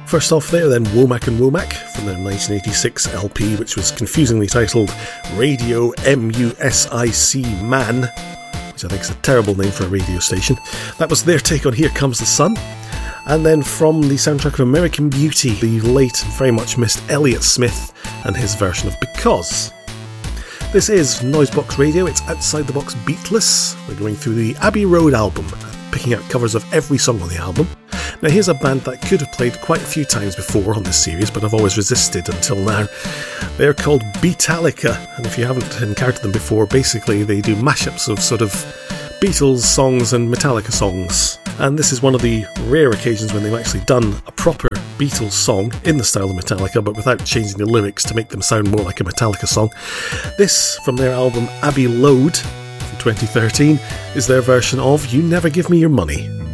First off there, then Womack and Womack from their 1986 LP, which was confusingly titled Radio MUSIC Man, which I think is a terrible name for a radio station. That was their take on Here Comes the Sun. And then from the soundtrack of American Beauty, the late, very much missed Elliott Smith and his version of Because. This is Noisebox Radio, it's Outside the Box Beatless. We're going through the Abbey Road album, picking out covers of every song on the album. Now here's a band that I could have played quite a few times before on this series, but I've always resisted until now. They're called Beatallica, and if you haven't encountered them before, basically they do mashups of sort of Beatles songs and Metallica songs. And this is one of the rare occasions when they've actually done a proper Beatles song in the style of Metallica, but without changing the lyrics to make them sound more like a Metallica song. This, from their album Abbey Load from 2013, is their version of You Never Give Me Your Money.